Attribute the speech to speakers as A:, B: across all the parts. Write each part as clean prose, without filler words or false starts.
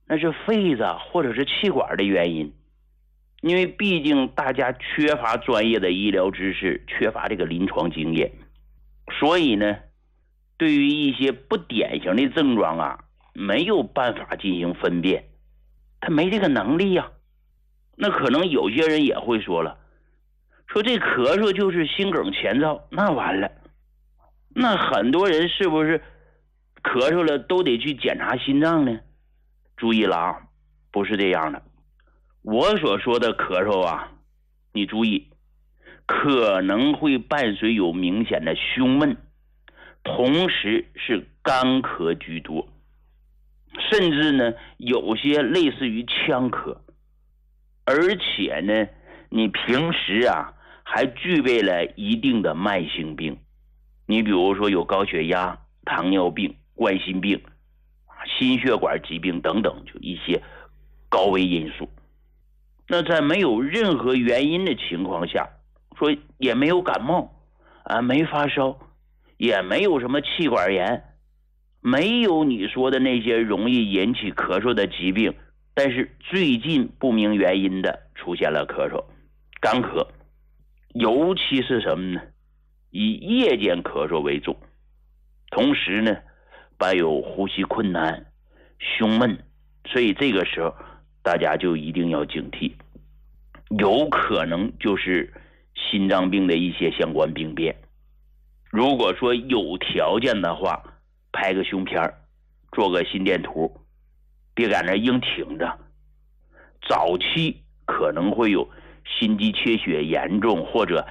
A: 那是肺子或者是气管的原因。因为毕竟大家缺乏专业的医疗知识，缺乏这个临床经验，所以呢，对于一些不典型的症状啊，没有办法进行分辨，他没这个能力呀。那可能有些人也会说了，说这咳嗽就是心梗前兆，那完了，那很多人是不是咳嗽了都得去检查心脏呢？注意了啊，不是这样的。我所说的咳嗽啊，你注意，可能会伴随有明显的胸闷，同时是干咳居多，甚至呢有些类似于呛咳，而且呢你平时啊还具备了一定的慢性病，你比如说有高血压、糖尿病、冠心病、心血管疾病等等，就一些高危因素。那在没有任何原因的情况下，说也没有感冒啊，没发烧，也没有什么气管炎，没有你说的那些容易引起咳嗽的疾病，但是最近不明原因的出现了咳嗽、干咳，尤其是什么呢？以夜间咳嗽为重，同时呢伴有呼吸困难、胸闷，所以这个时候大家就一定要警惕，有可能就是心脏病的一些相关病变。如果说有条件的话，拍个胸片，做个心电图，别在那硬挺着，早期可能会有心肌缺血严重或者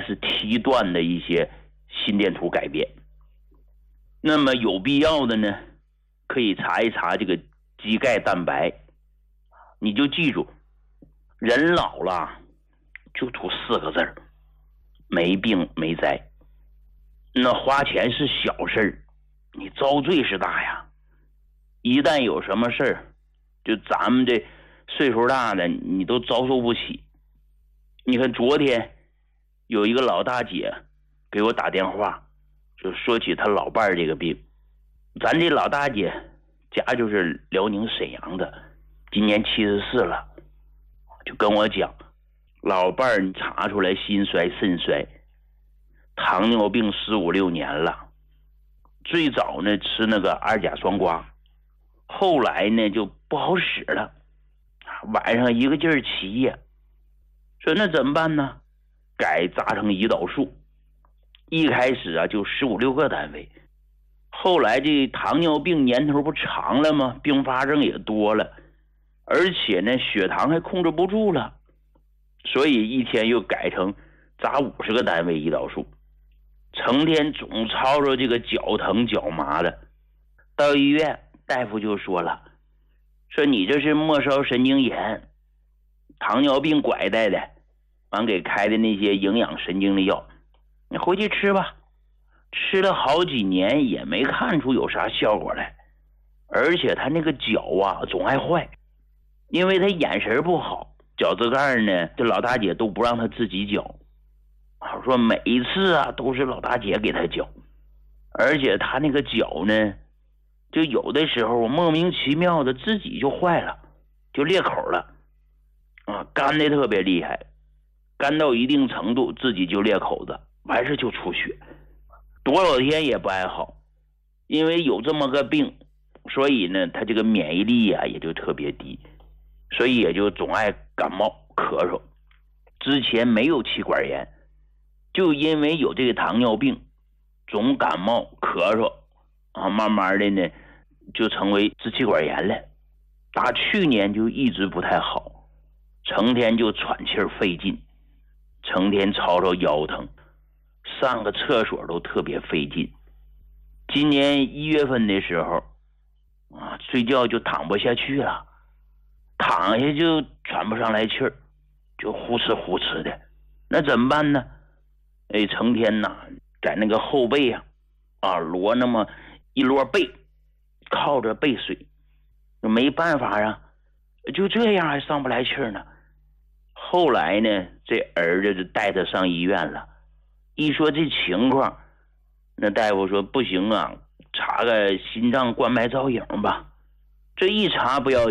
A: ST 段的一些心电图改变。那么有必要的呢，可以查一查这个肌钙蛋白。你就记住，人老了就图4个字，没病没灾。那花钱是小事，你遭罪是大呀。一旦有什么事儿，就咱们这岁数大的你都遭受不起。你看昨天有一个老大姐给我打电话，就说起她老伴儿这个病。咱这老大姐家就是辽宁沈阳的，今年74了，就跟我讲，老伴儿查出来心衰肾衰，糖尿病15、16年了。最早呢吃那个二甲双胍，后来呢就不好使了，晚上一个劲儿起夜。说那怎么办呢？改扎成胰岛素。一开始啊就15、16个单位，后来这糖尿病年头不长了吗？并发症也多了，而且呢血糖还控制不住了，所以一天又改成扎50个单位胰岛素。成天总吵着这个脚疼脚麻的，到医院大夫就说了，说你这是末梢神经炎，糖尿病拐带的，完给开的那些营养神经的药，你回去吃吧。吃了好几年也没看出有啥效果来，而且他那个脚啊总爱坏，因为他眼神不好，脚趾盖呢这老大姐都不让他自己脚，说每一次啊都是老大姐给他脚，而且他那个脚呢就有的时候莫名其妙的自己就坏了，就裂口了啊，干的特别厉害，干到一定程度自己就裂口子，完事就出血，多少天也不爱好。因为有这么个病，所以呢他这个免疫力啊也就特别低，所以也就总爱感冒咳嗽。之前没有气管炎，就因为有这个糖尿病总感冒咳嗽啊，慢慢的呢就成为支气管炎了。打去年就一直不太好，成天就喘气费劲，成天吵吵腰疼，上个厕所都特别费劲。今年1月份的时候啊，睡觉就躺不下去了，躺下就喘不上来气儿，就呼哧呼哧的。那怎么办呢？成天呐在那个后背啊摞那么一摞被，靠着背睡，没办法啊，就这样还上不来气儿呢。后来呢这儿子就带他上医院了，一说这情况，那大夫说不行啊，查个心脏冠脉造影吧。这一查不要